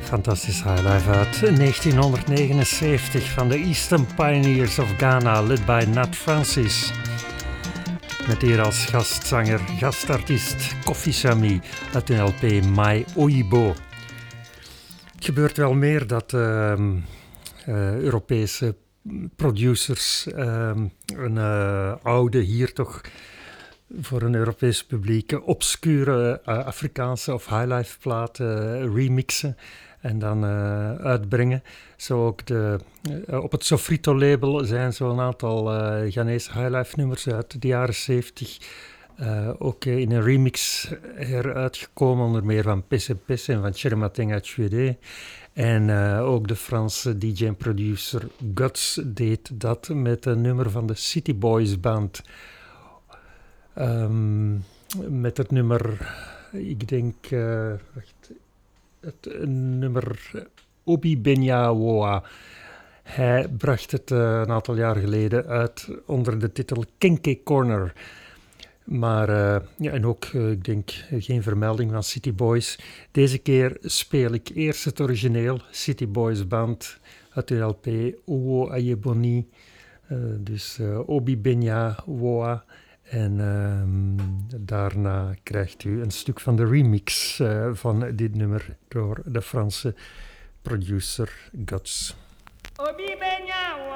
Fantastisch highlife uit 1979 van de Eastern Pioneers of Ghana, led by Nat Francis. Met hier als gastzanger, gastartiest Kofi Sami uit de LP My Oyibo. Het gebeurt wel meer dat Europese producers een oude, hier toch voor een Europees publiek obscure Afrikaanse of highlife platen remixen en dan uitbrengen. Zo ook op het Sofrito label zijn zo'n aantal Ghanese highlife nummers uit de jaren 70 ook in een remix heruitgekomen, onder meer van Pesse Pesse en van Chermatenga Chuede. En ook de Franse DJ en producer Guts deed dat met een nummer van de City Boys Band. Met het nummer, ik denk, het nummer Obi Benya Woa. Hij bracht het een aantal jaar geleden uit onder de titel Kenke Corner. Maar, ja, en ook, ik denk, geen vermelding van City Boys. Deze keer speel ik eerst het origineel, City Boys Band, uit de LP Owo Ayeboni. Dus Obi Benya Woa. En daarna krijgt u een stuk van de remix van dit nummer door de Franse producer Guts. Obi Benya